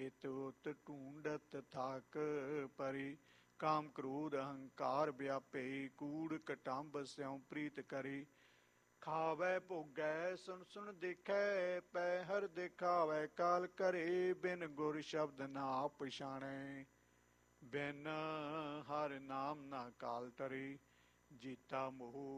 ਨਿਤ ਉਤ ਢੂੰਡਤ ਥਾਕ ਪਰੀ। ਕਾਮ ਕ੍ਰੋਧ ਅਹੰਕਾਰ ਵਿਆਪੇ, ਕੂੜ ਕਟੰਬ ਸਿਉ ਪ੍ਰੀਤ ਕਰੀ। ਖਾਵੈ ਭੋਗੈ ਸੁਨ ਸੁਨ ਦੇਖੈ, ਪੈ ਹਰ ਦਿਖਾਵੈ ਕਾਲ ਕਰੇ। ਬਿਨ ਗੁਰ ਸ਼ਬਦ ਨਾ ਪਛਾਣੈ, ਬਿਨ ਹਰ ਨਾਮ ਨਾ ਕਾਲ ਤਰੇ। ਜੀਤਾ ਮੋਹ